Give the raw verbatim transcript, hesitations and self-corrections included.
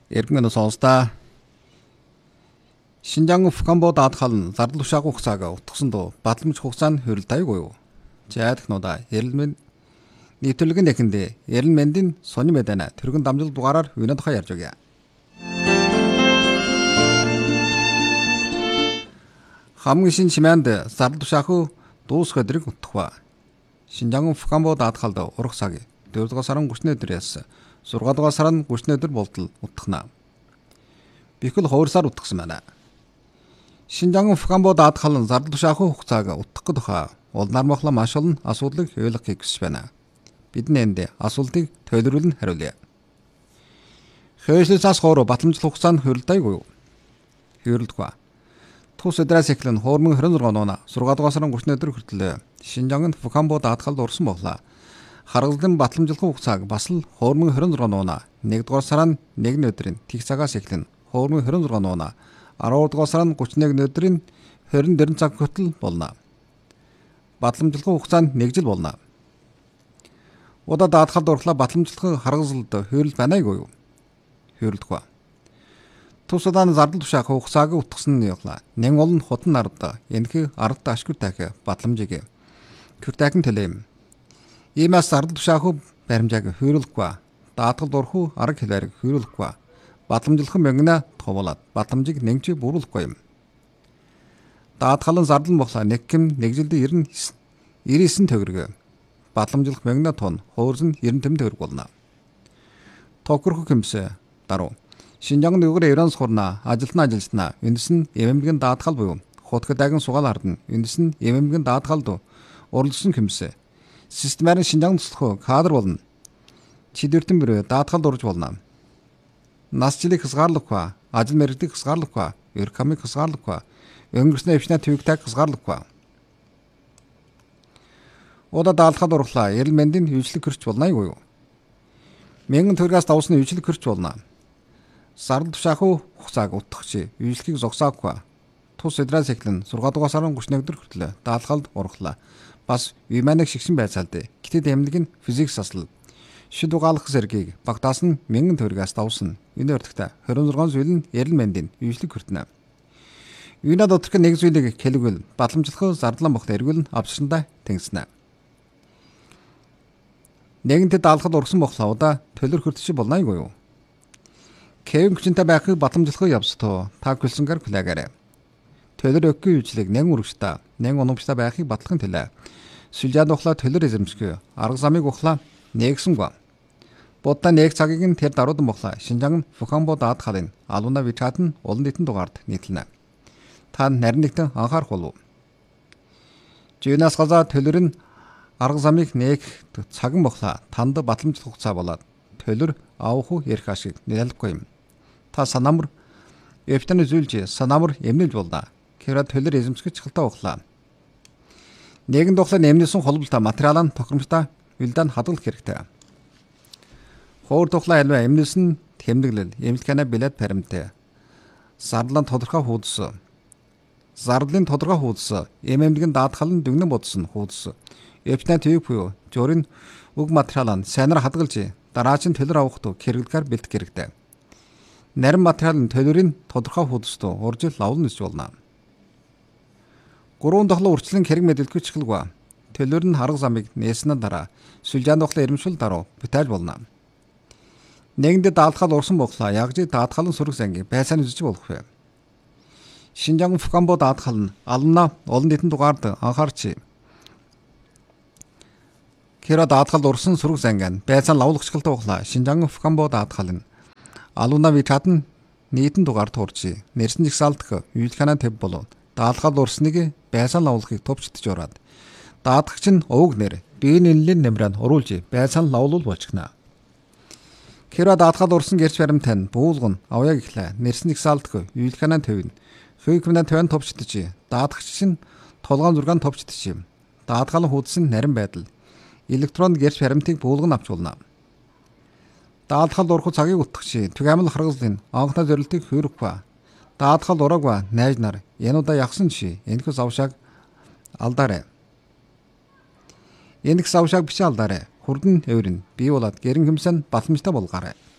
Эргэн сонсдаа Шинжаан Фукамбо даатгал нь зардал тушаах хугацааг утгасан доо батламж хугацаанд хөрөлдөөгүй юу? Жаадхнуудаа эрэлмэн нийтлэгэн нэхэндээ эрэлмэндийн сони мэдэнэ тэргэн дамжил дугаараар үнэ тухай ярьж өгье. Хамгийн шин чимээнд зардал тушаах дуус өдрийг утгах ба. Шинжаан Фукамбо даатгалд урах цаг дөрөвдүгээр сарын гуравдугаар өдрөөс зургаадугаар сарын гуравдугаар өдөр болтол утгахна. Бихэл хуурсаар утгасан байна. Шинжаан Фукамбо даатгал нь зардал тушаах хугацааг утгах гэдэг хаа улнаар мохло маш олон асуудлыг ойлгохыг хүсэж байна. Бид нэнд асуудлыг төлөвлөрөн хариулъя. Хөөслөс хоор батламжлах хугацаанд хөрөлдөөгүй юу? Хөрөлдөггүй. Тус өдрөөс эхлэн хуурмын хорин зургаан нуна зургаадугаар сарын гуравдугаар өдөр хүртэл Шинжаан Фукамбо даатгалд урсан боллоо. Харгалзан батламжлах хугацааг бас л хуурмын хорин зургаан нуна нэгдүгээр сарын нэгдүгээр өдрийн тэг цагаас эхлэн хуурмын хорин зургаан нуна аравдугаар сарын гуравч нэгдүгээр өдрийн хорин дөрвөн цаг хүртэл болно. Батламжлах хугацаанд нэг жил болно. Удаа даатгалд урлаа батламжлах харгалзалд хөрөл банайгүй юу? Хөрөлдөггүй. Тус удааны зардал тушаах хугацааг утгасан нь явлаа. Нэн олон хутан ард энэхий ард ашгүй тах батламжийг күртайхан төлөм. Иймээс зардал тушаах баримжааг хөрөлөхгүй. Даатгалд урах арга хэлбэрийг хөрөлөхгүй. Батламжлах мөнгөнө товолоод батламжийг нэгж бүрүүлэхгүй юм. Даатгалын зардал мохлоо нэг хэм нэг жилдээ ирнэ девяносто девять төгрөг. Батламжлах мөнгөнө тон хуурсан девяносто пять төгрөг болно. Токрох хэмсэ даруу. Шинжаан нүгэр Иранс хурна ажилтны ажилчнаа энэс нь эмэмгэн даатгал буюу хотгодагын сугаал хардна. Энэс нь эмэмгэн даатгалд уралдсан хэмсэ. Системээр Шинжаан туслах кадр болно. Чидвэртэн бэр даатгалд урж болно. Насжилыг хязгаарлахгүй, ажил мэргэдийг хязгаарлахгүй, эрх хамыг хязгаарлахгүй, өнгөрсөн эвчнээ төвөгтэйг хязгаарлахгүй. Удаа даатгалд урлаа эрэл мэндийн хөвчлөг хөрч болноогүй юу? Мянган төгрөгөөс давсны хөвчлөг хөрч болно. Зардал тушаах хугацааг утгах хөвчлөгийг зогсоохгүй. Тус өдрөөс эхлэн зургаадугаар сарын гуравч нэгдүгээр хүртэл даатгалд урлаа. Бас виманыг шигшин байцаалдэ. Гэтэд эмнэлэг нь физикс асал. Шид угаалах зэргийг багтаас нь мянган төгрөгөөс давсан. Энэ өртөгтэй двадцать шесть зүйл нь эрэл мэндийн хөвчлөг хүртэнэ. Юуна доторх нэг зүйлийг хэлгүүл батламжлах зардлан бохт эргүүл авчрандаа тэнгиснэ. Нэгэнтэ даалгад ургасан бохлоо удаа төлөр хүртэж болноогүй юу? Кевин хүчинтэй байхыг батламжлах явцдоо та хүлсэнгээр хүлээгээрэй. Төлөр өгөхгүй үйлчлэг нэн үргэжтэй, нэн унамжтай байхыг батлахын төлөө. Сүлжээд ухлаа төлөр эзэмшгүй, арга замыг ухлаа нээгсэнгүй. Будда нэг цагийг нь тэр даруудан бохлоо. Шинжаан Фукамбо даатгалын алуна вичат нь олон нийтийн дугаард нийтлэнэ. Та нарийн нэгтэн анхаарах болов. Жинас газа төлөр нь арга замыг нээх цаган бохлоо. Танд батламжлах хугацаа болоод төлөр авах ярих ашиг нэлэлгүй юм. Та санамар эвтэн зүйлж санамар эмнэлж боллоо. Кэра төлөр эзэмсгэж чухалтай ухлаа. Нэгэн тухлаа нэмнэсэн холболтой материалын тохиромжтой үлдэн хадгалах хэрэгтэй. Хуур тухлаа альва эмнэсэн тэмдэглэл эмнэлгээний билет баримттай. Зардлын тодорхой хуудас. Зардлын тодорхой хуудас эмэмлэгэн даатгалын дүгнэн бодсон хуудас. Эвтэн төвөг буюу журийн үг материалын сайнаар хадгалж дараач нь төлөр авахд хэрэглэхээр бэлтгэх хэрэгтэй. Нарийн материалын төлөрийн тодорхой хуудасд уржил лавлан нисж болно. Гурван дахлын үрчлэн хэрэг мэдээлгүй чиглэгва. Төлөр нь харга замыг нээснээр дараа сүлжээнд тухлын ирэмшил даруй битааж болно. Нэгэндээ даатгал урсан боглоо ягж даатгалын сүрэг занги байсаар үзэж болох вэ. Шинжаан Фукамбо даатгал нь ална олон нийтийн дугаард анхаарч Кэра даатгалд урсан сүрэг занган байцаан лавлагч гэлтэй ухлаа. Шинжаан Фукамбо даатгал нь алуна вичат нь нийтэн дугаард хурж нэрсэн жигсаалтх үйлханаа төв болов. Даатгалд урсныг байцаан лавлагыг товчдж ороод даатгагч нь өвөг нэр биеийн нэллийн нэмрään уруулж байцаан лавлуул болчихно. Кэра даатгалд урсан гэрч баримтан буулган авяа гэхлээ. Нэрсэн жигсаалтх үйлханаа төв нь хүйкмнэ төвн товчдж даатгагч нь толгоон зургаан товчдж даатгалын хуудас нь нарийн байдал электрон гэрч баримтыг буулган авч болно. Даатгал урах цагийг утгах түгээмэл харгалзын анхны зорилтыг хөрөхгүй. Даатгал ураагүй найз нар энэ удаа ягсан чи энэхүү завшааг алдаарай. Энэхүү завшааг бичээ алдаарай. Хурдан өврөн бий болоод гэрэн хэмсэн батламжтай болгоорой.